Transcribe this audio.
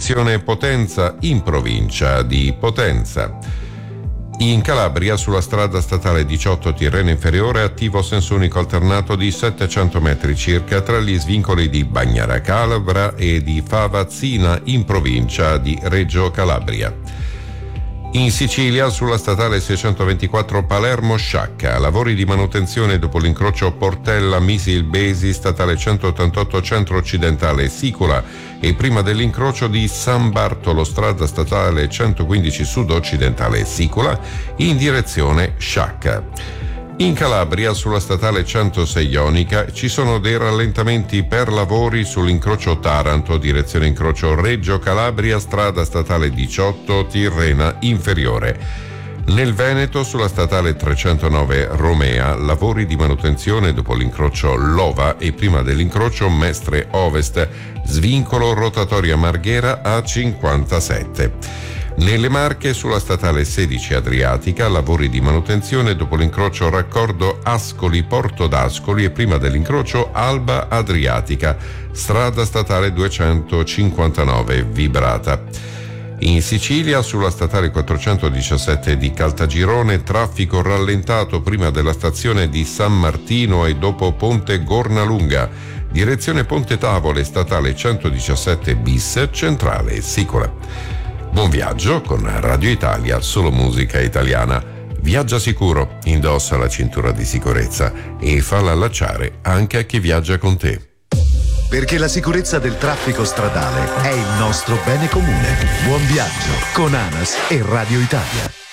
direzione Potenza in provincia di Potenza. In Calabria, sulla strada statale 18 Tirrena Inferiore, attivo senso unico alternato di 700 metri circa tra gli svincoli di Bagnara Calabra e di Favazzina in provincia di Reggio Calabria. In Sicilia, sulla statale 624 Palermo-Sciacca, lavori di manutenzione dopo l'incrocio Portella-Misilbesi, statale 188 centro-occidentale Sicola e prima dell'incrocio di San Bartolo, strada statale 115 sud-occidentale Sicola, in direzione Sciacca. In Calabria, sulla statale 106 Ionica, ci sono dei rallentamenti per lavori sull'incrocio Taranto, direzione incrocio Reggio Calabria, strada statale 18 Tirrena Inferiore. Nel Veneto, sulla statale 309 Romea, lavori di manutenzione dopo l'incrocio Lova e prima dell'incrocio Mestre Ovest, svincolo rotatoria Marghera A57. Nelle Marche, sulla statale 16 Adriatica, lavori di manutenzione dopo l'incrocio raccordo Ascoli-Porto d'Ascoli e prima dell'incrocio Alba Adriatica, strada statale 259 Vibrata. In Sicilia, sulla statale 417 di Caltagirone, traffico rallentato prima della stazione di San Martino e dopo Ponte Gornalunga, direzione Ponte Tavole, statale 117 bis, centrale Sicola. Buon viaggio con Radio Italia, solo musica italiana. Viaggia sicuro, indossa la cintura di sicurezza e falla allacciare anche a chi viaggia con te. Perché la sicurezza del traffico stradale è il nostro bene comune. Buon viaggio con ANAS e Radio Italia.